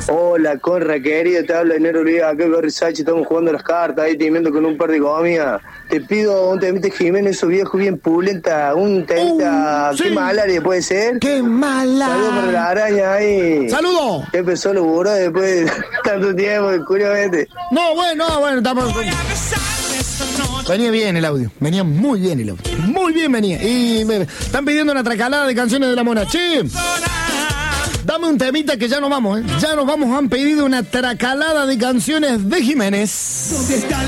Hola, Conra, querido, te habla Enero Olivia, acá en Berrisachi, estamos jugando las cartas, ahí temiendo con un par de comidas. Te pido un temita Jiménez, esos viejos bien pulenta, un temita, sí. ¿Qué malaria puede ser? ¡Qué mala! Saludos para la araña ahí. ¡Saludo! Que empezó lo burro después de tanto tiempo, curiosamente. No, bueno, estamos... Venía bien el audio, venía muy bien el audio, muy bien venía. Y me están pidiendo una tracalada de canciones de la mona. Che, dame un temita que ya nos vamos, ya nos vamos. Han pedido una tracalada de canciones de Jiménez.